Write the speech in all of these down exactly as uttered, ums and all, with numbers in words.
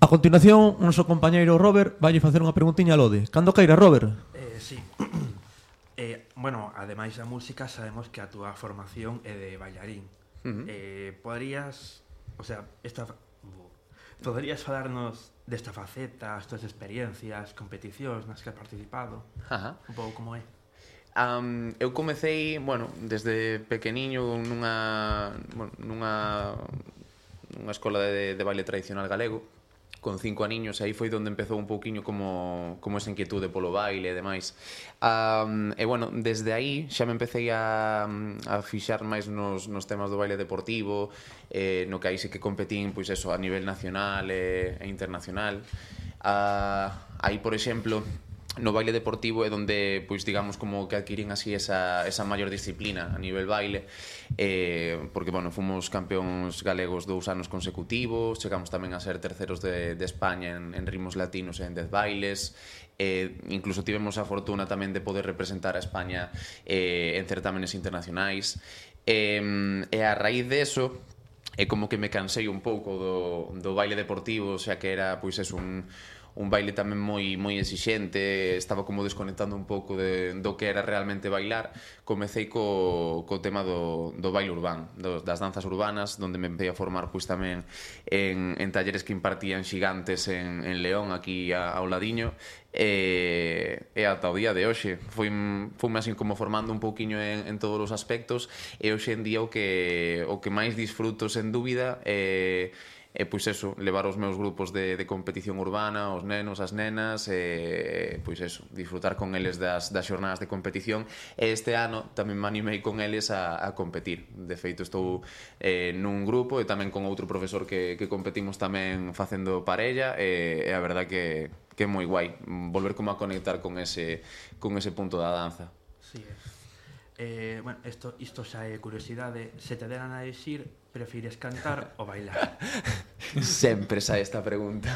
A continuación, un noso compañeiro Robert vai facer unha preguntiña a Lode. Cando queira, Robert? Eh, sí. eh, bueno, ademais da música, sabemos que a túa formación é de bailarín. Uh-huh. eh, Poderías, o sea, esta, poderías falarnos desta faceta, as túas experiencias, competicións nas que has participado? Ajá. Un pouco como é. Um, eu comecei, bueno, desde pequeniño nunha, bueno, nunha, nunha escola de, de baile tradicional galego, con cinco aniños, aí foi onde empezou un pouquiño como, como esa inquietude polo baile e demais. Um, e, bueno, desde aí xa me empecé a, a fixar máis nos, nos temas do baile deportivo, eh, no que aí sí que competín, pois eso, a nivel nacional e, e internacional. Uh, aí, por exemplo, no baile deportivo é onde, pois, digamos, como que adquirín así esa, esa maior disciplina a nivel baile, eh, porque, bueno, fomos campeóns galegos dous anos consecutivos, chegamos tamén a ser terceros de, de España en, en ritmos latinos e en dez bailes, eh, incluso tivemos a fortuna tamén de poder representar a España eh, en certámenes internacionais, eh, e a raíz de eso é como que me cansei un pouco do, do baile deportivo, xa que era, pois, es un un baile tamén moi moi exixente, estaba como desconectando un pouco de, do que era realmente bailar. Comecei co, co tema do, do baile urbán, do, das danzas urbanas, donde me empecé a formar pois tamén en, en talleres que impartían xigantes en, en León, aquí a, ao ladiño, e, e ata o día de hoxe fui, fuime así como formando un pouquiño en, en todos os aspectos, e hoxe en día o que, o que máis disfruto sen dúbida é e pois eso, levar os meus grupos de, de competición urbana, os nenos, as nenas, e pois eso, disfrutar con eles das, das xornadas de competición, e este ano tamén me animei con eles a, a competir. De feito, estou eh, nun grupo e tamén con outro profesor que, que competimos tamén facendo parella, e, e a verdad que, que é moi guai volver como a conectar con ese, con ese punto da danza. Sí, eh, bueno, isto, isto xa é curiosidade. Se te deran a dicir, prefires cantar ou bailar? Sempre sae esta pregunta.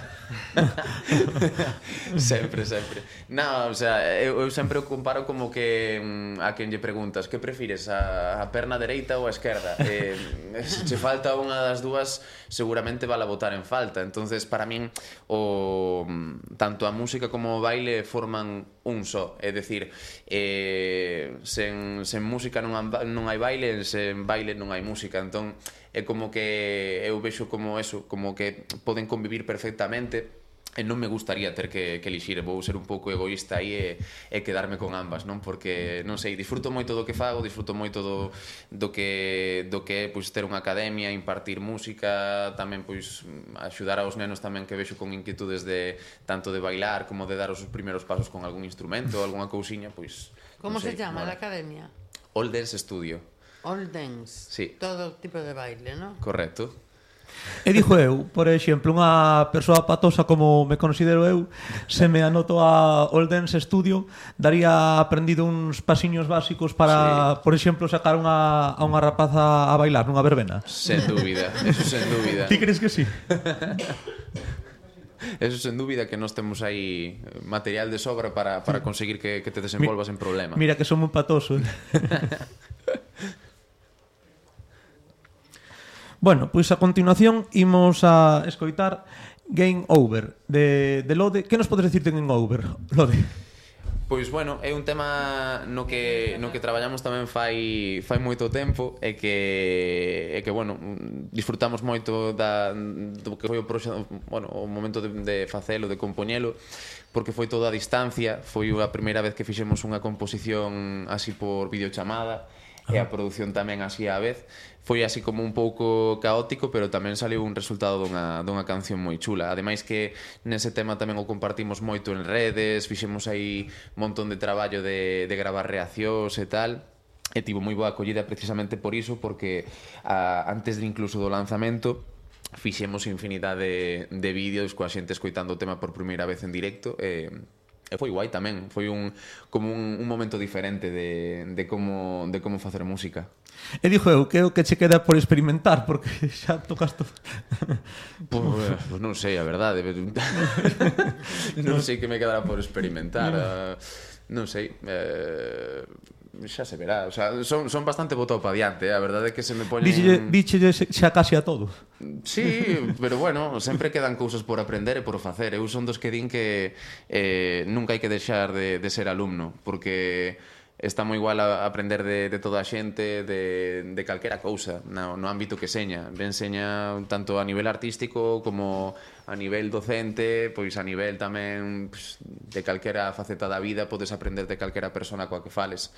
Sempre, sempre. Non, o sea, eu, eu sempre o comparo como que mm, a quen lle preguntas que prefires, a, a perna dereita ou a esquerda? Eh, se che falta unha das dúas, seguramente vala botar en falta. Entonces, para min, o, tanto a música como o baile forman un só. É dicir, eh, sen, sen música non, non hai baile, sen baile non hai música. Entón, é como que eu vexo como eso, como que poden convivir perfectamente, e non me gustaría ter que, que elixir. Vou ser un pouco egoísta aí e, e quedarme con ambas, non? Porque, non sei, disfruto moito do que fago, disfruto moito do, do que do que é pois, ter unha academia, impartir música, tamén pois axudar aos nenos tamén que vexo con inquietudes de tanto de bailar como de dar os primeiros pasos con algún instrumento, algunha cousiña, pois... Como sei, se chama mola. a academia? All Dance Studio. All Dance. Sí. Todo tipo de baile, non? Correcto. E dixo eu, por exemplo, unha persoa patosa como me considero eu, se me anoto a All Dance Studio, daría aprendido uns pasiños básicos para, sí, por exemplo, sacar unha, a unha rapaza a bailar nunha verbena. Sen dúbida, eso sen dúbida. Ti crees que sí? Eso sen dúbida, que nós temos aí material de sobra para, para conseguir que, que te desenvolvas en problema. Mira que son moi patoso. Bueno, pois a continuación imos a escoitar Game Over de, de Lode. Que nos podes dicir de Game Over, Lode? Pois, bueno, é un tema no que, no que traballamos tamén fai, fai moito tempo, e que, e que, bueno, disfrutamos moito da, do que foi o, proxo, bueno, o momento de, de facelo, de compoñelo, porque foi toda a distancia. Foi a primeira vez que fixemos unha composición así por videochamada, e a produción tamén así á vez. Foi así como un pouco caótico, pero tamén saliu un resultado dunha, dunha canción moi chula. Ademais que nese tema tamén o compartimos moito en redes, fixemos aí un montón de traballo de, de gravar reaccións e tal, e tivo moi boa acollida precisamente por iso, porque a, antes de incluso do lanzamento fixemos infinidade de, de vídeos coa xente escoitando o tema por primeira vez en directo, e E foi guai tamén, foi un como un, un momento diferente de, de como de como facer música. E dixo eu que o que che queda por experimentar, porque xa tocas todo. Pois pues, non sei, a verdade. Non sei que me quedará por experimentar. Uh, non sei. Eh, xa se verá, o sea, son, son bastante botado pa diante, eh? A verdade é que se me poñen... Díchelle xa casi a todo. Sí, pero bueno, sempre quedan cousas por aprender e por facer. Eu son dos que din que eh, nunca hai que deixar de, de ser alumno, porque está moi igual a aprender de, de toda a xente, de, de calquera cousa, no, no ámbito que seña. Ben seña tanto a nivel artístico como a nivel docente, pois a nivel tamén pues, de calquera faceta da vida, podes aprender de calquera persona coa que fales.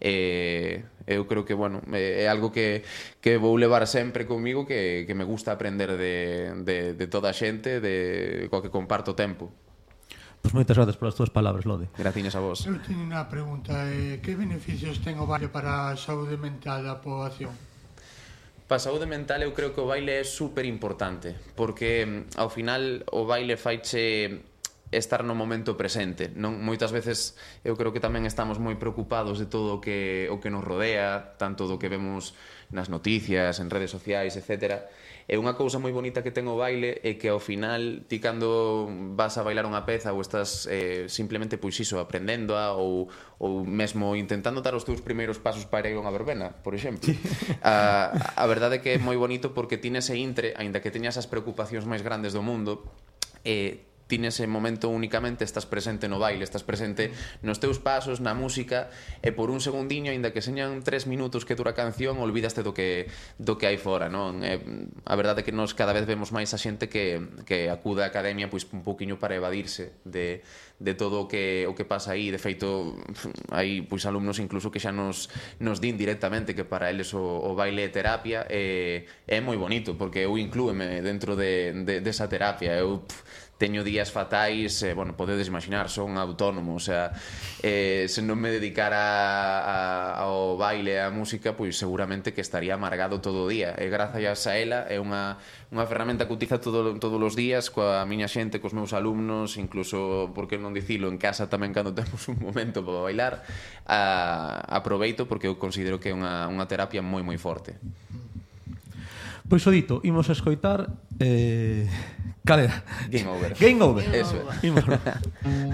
Eh, eu creo que, bueno, é algo que, que vou levar sempre comigo, que, que me gusta aprender de, de, de toda a xente, de coa que comparto tempo. Pois moitas grazas polas túas palabras, Lode. Graciñas a vos. Eu teño unha pregunta. Eh, que beneficios ten o baile para a saúde mental da poboación? Para a saúde mental eu creo que o baile é super importante, porque ao final o baile faiche estar no momento presente. Non, moitas veces eu creo que tamén estamos moi preocupados de todo o que, o que nos rodea, tanto do que vemos nas noticias, en redes sociais, etcétera. E unha cousa moi bonita que ten o baile é que ao final ti cando vas a bailar unha peza ou estás eh, simplemente pois iso, aprendéndoa ou, ou mesmo intentando dar os teus primeiros pasos para ir a unha verbena, por exemplo. a, a verdade é que é moi bonito porque ti nese intre, aínda que teñas as preocupacións máis grandes do mundo, eh, ti nese momento únicamente estás presente no baile, estás presente nos teus pasos, na música, e por un segundiño, aínda que señan tres minutos que dura a canción, olvidaste do que do que hai fora, non? Eh, a verdade é que nos cada vez vemos máis a xente que, que acude á academia pois un pouquiño para evadirse de, de todo o que, o que pasa aí. De feito, hai pois alumnos incluso que xa nos, nos din directamente que para eles o, o baile é terapia, e é moi bonito, porque eu inclúeme dentro de, de, desa terapia. Eu pff, teño días fatais, eh, bueno, podedes imaginar, son autónomo, o sea, eh, se non me dedicara a, a, ao baile e á música, pois seguramente que estaría amargado todo o día. E grazas a ela, é unha, unha ferramenta que utilizo todo, todos os días coa miña xente, cos meus alumnos, incluso, por que non dicilo, en casa tamén cando temos un momento para bailar, a, aproveito porque eu considero que é unha, unha terapia moi moi forte. Pois o dito, imos a escoitar... Eh... Cal era? Game over. Game over. Eso é. Imos.